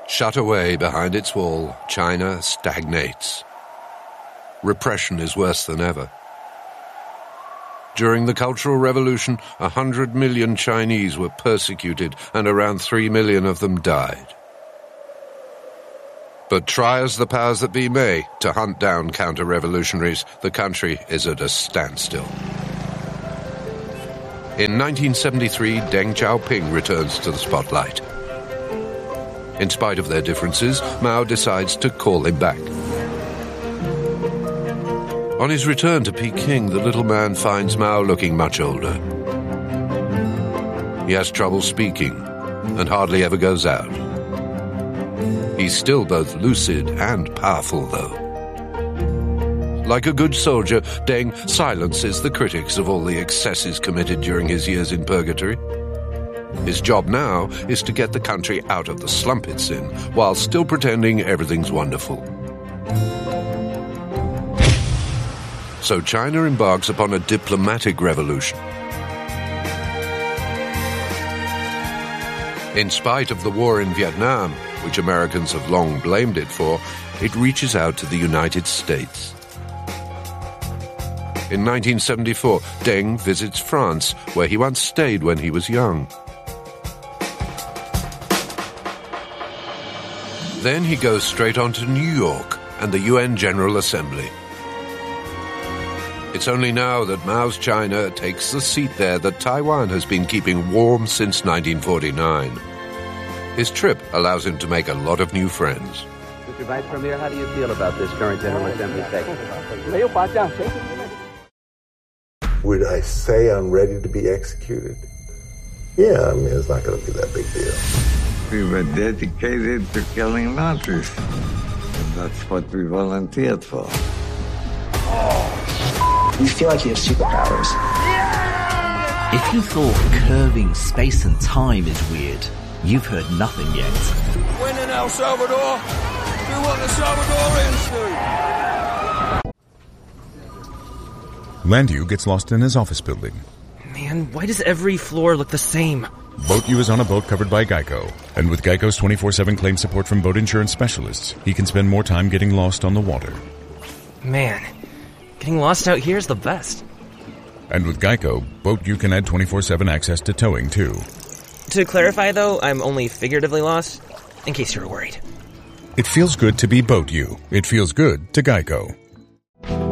Shut away behind its wall, China stagnates. Repression is worse than ever. During the Cultural Revolution, 100 million Chinese were persecuted and around 3 million of them died. But try as the powers that be may to hunt down counter-revolutionaries, the country is at a standstill. In 1973, Deng Xiaoping returns to the spotlight. In spite of their differences, Mao decides to call him back. On his return to Peking, the little man finds Mao looking much older. He has trouble speaking and hardly ever goes out. He's still both lucid and powerful, though. Like a good soldier, Deng silences the critics of all the excesses committed during his years in purgatory. His job now is to get the country out of the slump it's in, while still pretending everything's wonderful. So China embarks upon a diplomatic revolution. In spite of the war in Vietnam, which Americans have long blamed it for, it reaches out to the United States. In 1974, Deng visits France, where he once stayed when he was young. Then he goes straight on to New York and the UN General Assembly. It's only now that Mao's China takes the seat there that Taiwan has been keeping warm since 1949. His trip allows him to make a lot of new friends. Mr. Vice Premier, how do you feel about this current General Assembly session? Would I say I'm ready to be executed? Yeah, I mean, it's not going to be that big deal. We were dedicated to killing Nazis. And that's what we volunteered for. You feel like you have superpowers. If you thought curving space and time is weird, you've heard nothing yet. When in El Salvador, do what the Salvadorians do. Landu gets lost in his office building. Man, why does every floor look the same? Boat U is on a boat covered by Geico. And with Geico's 24/7 claim support from boat insurance specialists, he can spend more time getting lost on the water. Man, getting lost out here is the best. And with Geico, Boat U can add 24/7 access to towing, too. To clarify, though, I'm only figuratively lost, in case you were worried. It feels good to be Boat U. It feels good to Geico.